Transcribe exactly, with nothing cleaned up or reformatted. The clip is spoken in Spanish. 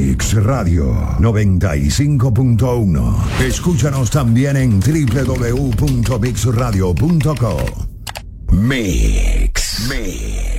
Mix Radio noventa y cinco punto uno. Escúchanos también en doble u doble u doble u punto mix radio punto com. Mix. Mix.